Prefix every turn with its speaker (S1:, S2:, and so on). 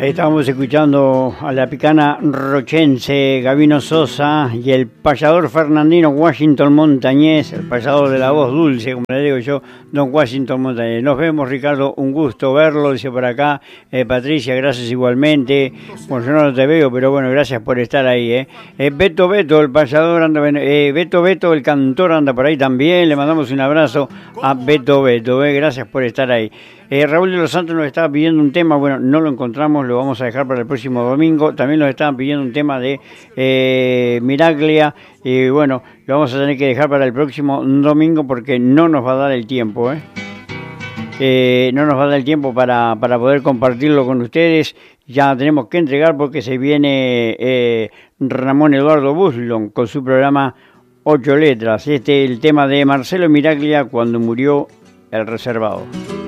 S1: Estábamos escuchando a la picana rochense Gabino Sosa y el payador fernandino Washington Montañez, el payador de la voz dulce, como le digo yo, don Washington Montañez. Nos vemos, Ricardo, un gusto verlo, dice por acá. Patricia, gracias igualmente. Bueno, yo no te veo, pero bueno, gracias por estar ahí. Beto, el payador anda, Beto, el cantor anda por ahí también. Le mandamos un abrazo a Beto, gracias por estar ahí. Raúl de los Santos nos estaba pidiendo un tema, bueno, no lo encontramos, lo vamos a dejar para el próximo domingo. También nos estaban pidiendo un tema de Miraglia, y bueno, lo vamos a tener que dejar para el próximo domingo porque no nos va a dar el tiempo, no nos va a dar el tiempo para poder compartirlo con ustedes. Ya tenemos que entregar porque se viene Ramón Eduardo Buslon con su programa 8 letras. El tema de Marcelo Miraglia, Cuando murió el reservado.